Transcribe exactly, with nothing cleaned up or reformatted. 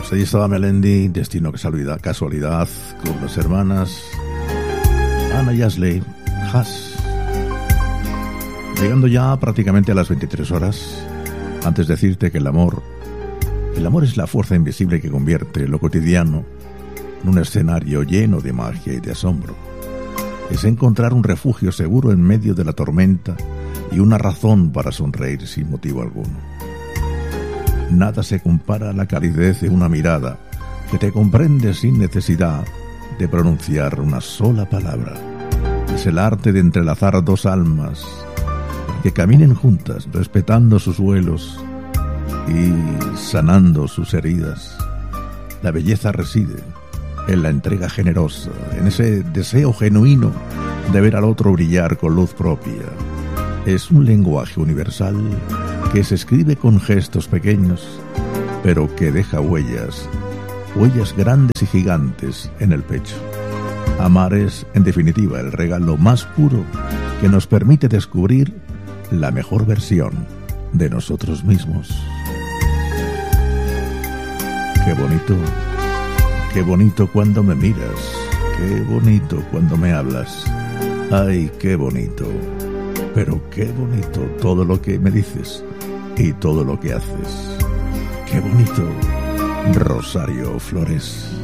Ahí estaba Melendi, Destino Casualidad, casualidad con las hermanas Ana y Ashley Haas. Llegando ya prácticamente a las veintitrés horas, antes de decirte que el amor, el amor es la fuerza invisible que convierte lo cotidiano en un escenario lleno de magia y de asombro. Es encontrar un refugio seguro en medio de la tormenta y una razón para sonreír sin motivo alguno. Nada se compara a la calidez de una mirada que te comprende sin necesidad de pronunciar una sola palabra. Es el arte de entrelazar dos almas que caminen juntas, respetando sus vuelos y sanando sus heridas. La belleza reside en la entrega generosa, en ese deseo genuino de ver al otro brillar con luz propia. Es un lenguaje universal que se escribe con gestos pequeños, pero que deja huellas, huellas grandes y gigantes en el pecho. Amar es, en definitiva, el regalo más puro que nos permite descubrir la mejor versión de nosotros mismos. Qué bonito, qué bonito cuando me miras, qué bonito cuando me hablas. Ay, qué bonito, pero qué bonito todo lo que me dices y todo lo que haces. Qué bonito, Rosario Flores.